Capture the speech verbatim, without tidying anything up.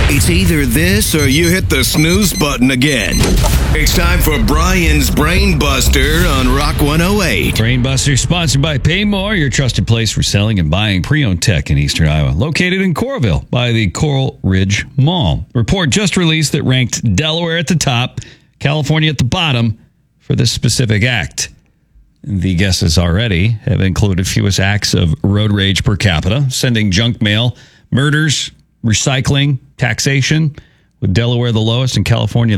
It's either this or you hit the snooze button again. It's time for Brian's Brain Buster on Rock one oh eight. Brain Buster sponsored by Pay More, your trusted place for selling and buying pre-owned tech in Eastern Iowa. Located in Coralville by the Coral Ridge Mall. Report just released that ranked Delaware at the top, California at the bottom for this specific act. The guesses already have included fewest acts of road rage per capita, sending junk mail, murders, recycling, taxation, with Delaware the lowest and California